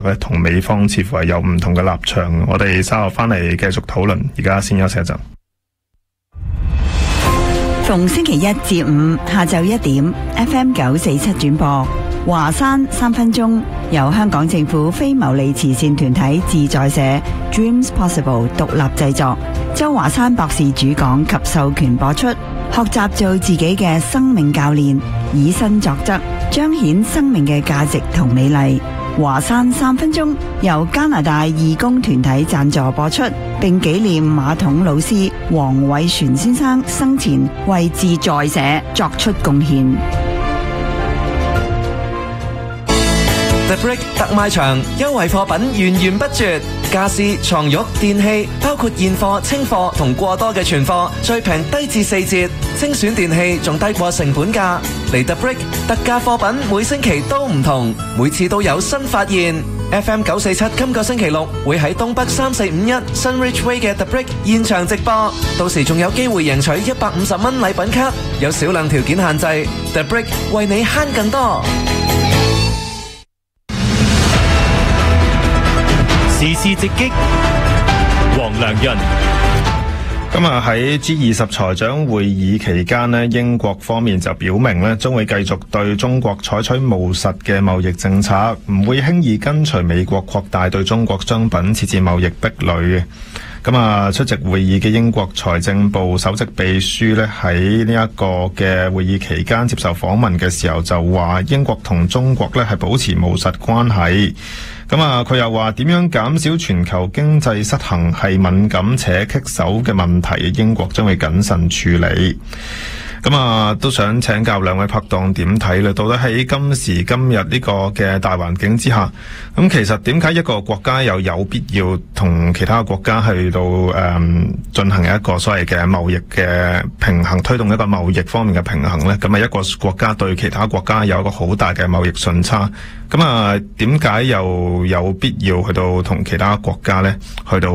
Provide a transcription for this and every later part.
同美方似乎係有唔同嘅立場。我哋稍後翻嚟繼續討論，而家先休息一陣。 逢星期一至五下晝1點 FM 947轉播華山3分鐘，由香港政府非牟利慈善團體自在社 Dreams Possible 獨立製作，周華山博士主講及授權播出。學習做自己嘅生命教練，以身作則，彰顯生命嘅價值同美麗。華山3分鐘由加拿大義工團體贊助播出，並紀念馬桶老師黃偉璇先生生前為自在社作出貢獻。 The Brick 特賣場優惠貨品源源不絕，家私、床褥、電器，包括現貨、清貨同過多嘅存貨，最平低至4折，精選電器仲低過成本價。嚟 The Brick 特價貨品每星期都唔同，每次都有新發現。FM 947今個星期六會喺東北3451 Sunridge Way 嘅 The Brick 現場直播，到時仲有機會贏取150蚊禮品卡，有少量條件限制。The Brick 為你慳更多。 時事直擊，黃良潤。 今日喺 G20 財長會議期間呢，英國方面就表明呢，將會繼續對中國採取務實嘅貿易政策，唔會輕易跟隨美國擴大對中國商品設置貿易壁壘嘅。出席會議嘅英國財政部首席秘書呢，喺呢一個嘅會議期間接受訪問嘅時候就話，英國同中國呢係保持務實關係。佢又話點樣減少全球經濟失衡係敏感且棘手嘅問題，英國將會謹慎處理。都想請教兩位拍檔點睇咧？到底喺今時今日呢個嘅大環境之下，其實點解一個國家又有必要同其他國家去到進行一個所謂嘅貿易嘅平衡，推動一個貿易方面嘅平衡呢？一個國家對其他國家有一個好大嘅貿易順差，點解又有必要去到同其他國家呢？去到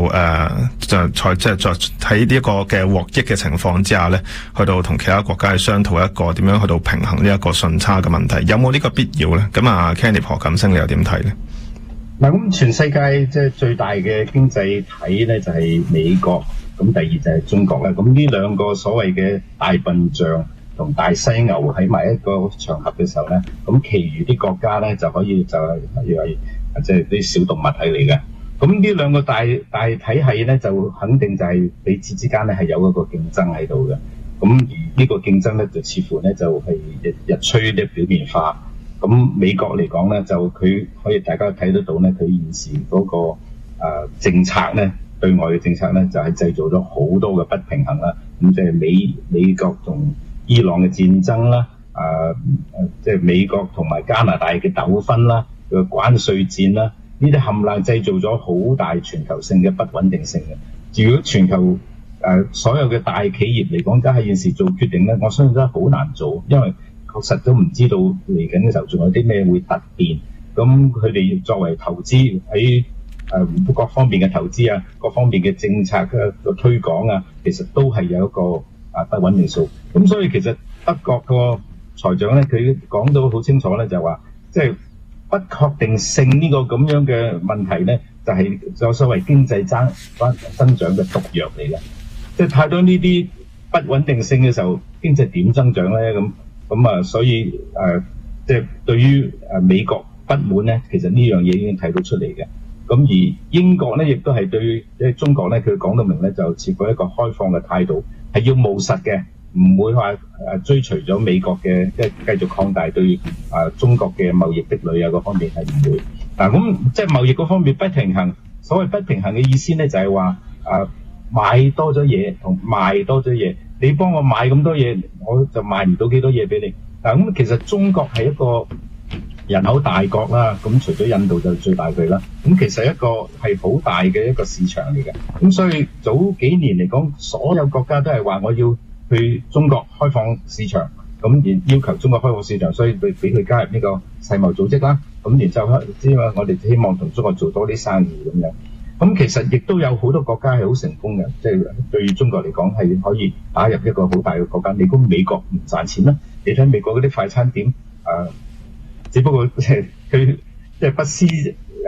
喺呢一個嘅獲益嘅情況之下呢，去到同其他國家去商討一個點樣去到平衡呢一個順差嘅問題，有冇呢個必要呢？Kenny 何錦星你又點睇呢？ 咁全世界即係最大嘅經濟體呢，就係美國，咁第二就係中國啦。咁呢兩個所謂嘅大笨象同大犀牛喺埋一個場合嘅時候呢，咁其餘啲國家呢就可以就係即係啲小動物體嚟嘅。咁呢兩個大體系呢，就肯定就係彼此之間呢係有一個競爭喺度嘅。咁而呢個競爭呢，就似乎呢就係日趨嘅表面化。咁美國嚟講呢，就佢可以大家睇得到呢，佢現時嗰個政策呢，對外嘅政策呢，就係製造咗好多嘅不平衡啦。咁即係美國同伊朗嘅戰爭啦，即係美國同埋加拿大嘅糾紛啦，嘅關稅戰啦，呢啲冚唪唥製造咗好大全球性嘅不穩定性嘅。如果全球所有嘅大企業嚟講，家下現時做決定呢，我相信都係好難做，因為確實都唔知道嚟緊嘅時候仲有啲咩會突變。咁佢哋作為投資喺各方面嘅投資啊，各方面嘅政策嘅推廣啊，其實都係有一個不穩定數。咁所以其實德國個財長呢，佢講到好清楚呢，就話即係不確定性呢個咁樣嘅問題呢，就係有所謂經濟增長嘅毒藥嚟嘅。即係太多呢啲不穩定性嘅時候，經濟點增長呢？所以即係對於美國不滿呢，其實呢樣嘢已經睇到出嚟嘅。咁而英國呢，亦都係對即係中國呢，佢講到明呢，就持過一個開放嘅態度，係要務實嘅，唔會話追隨咗美國嘅即係繼續擴大對中國嘅貿易壁壘啊嗰方面係唔會。咁即係貿易嗰方面不平衡，所謂不平衡嘅意思呢，就係話買多咗嘢同賣多咗嘢，你幫我買咁多嘢，我就賣唔到幾多嘢俾你。咁其實中國係一個人口大國啦，咁除咗印度就最大佢啦。咁其實一個係好大嘅一個市場嚟嘅。咁所以早幾年嚟講，所有國家都係話我要去中國開放市場，咁然要求中國開放市場，所以俾佢加入呢個世貿組織啦。咁然之後我哋希望同中國做多啲生意咁樣。咁其實亦都有好多國家係好成功嘅，即係對中國嚟講係可以打入一個好大嘅國家。你估美國唔賺錢啦？你睇美國嗰啲快餐店，只不過佢即係不思